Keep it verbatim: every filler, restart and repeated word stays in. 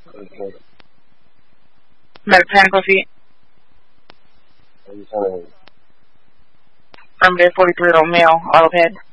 Okay. Mechanical seat. I'm sorry. Affirmative forty-three Romeo, auto head.